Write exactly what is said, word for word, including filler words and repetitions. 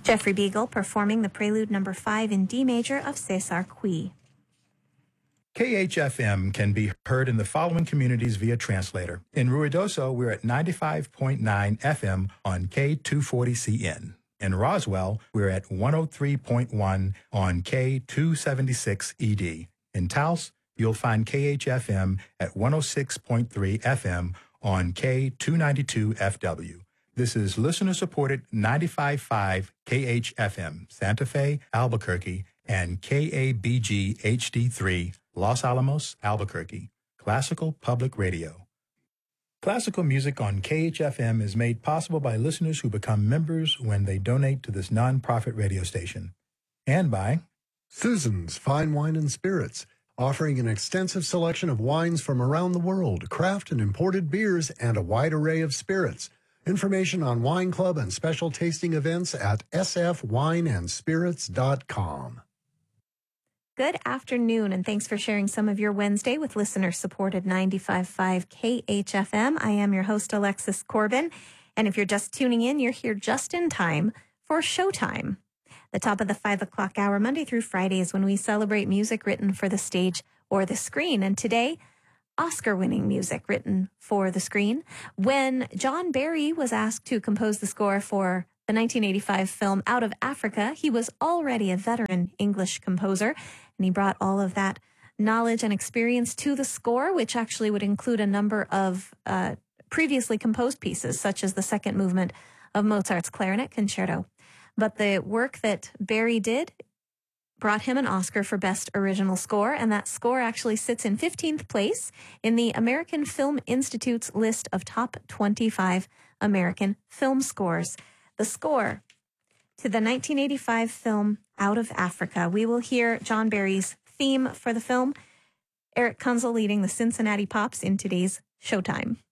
Jeffrey Beagle performing the prelude number five in D major of Cesar Cui. K H F M can be heard in the following communities via translator. In Ruidoso, we're at ninety-five point nine F M on K two forty C N. In Roswell, we're at one oh three point one on K two seventy-six E D. In Taos, you'll find K H F M at one oh six point three F M on K two ninety-two F W. This is listener-supported ninety-five point five K H F M, Santa Fe, Albuquerque, and K A B G H D three, Los Alamos, Albuquerque. Classical Public Radio. Classical music on K H F M is made possible by listeners who become members when they donate to this nonprofit radio station. And by Susan's Fine Wine and Spirits, offering an extensive selection of wines from around the world, craft and imported beers, and a wide array of spirits. Information on Wine Club and special tasting events at s f wine and spirits dot com. Good afternoon, and thanks for sharing some of your Wednesday with listener-supported ninety-five point five K H F M. I am your host, Alexis Corbin, and if you're just tuning in, you're here just in time for Showtime. The top of the five o'clock hour, Monday through Friday, is when we celebrate music written for the stage or the screen, and today, Oscar-winning music written for the screen. When John Barry was asked to compose the score for the nineteen eighty-five film Out of Africa, he was already a veteran English composer, and he brought all of that knowledge and experience to the score, which actually would include a number of uh, previously composed pieces, such as the second movement of Mozart's Clarinet Concerto. But the work that Barry did brought him an Oscar for Best Original Score, and that score actually sits in fifteenth place in the American Film Institute's list of top twenty-five American film scores. The score to the nineteen eighty-five film Out of Africa. We will hear John Barry's theme for the film, Eric Kunzel leading the Cincinnati Pops in today's Showtime.